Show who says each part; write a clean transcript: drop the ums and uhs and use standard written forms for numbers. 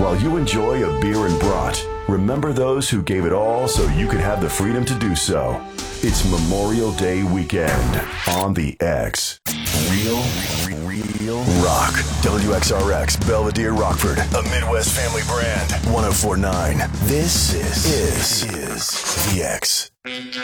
Speaker 1: While you enjoy a beer and brat, remember those who gave it all so you could have the freedom to do so. It's Memorial Day weekend on the X. Real rock. WXRX, Belvedere, Rockford, a Midwest family brand. 104.9. This is the X.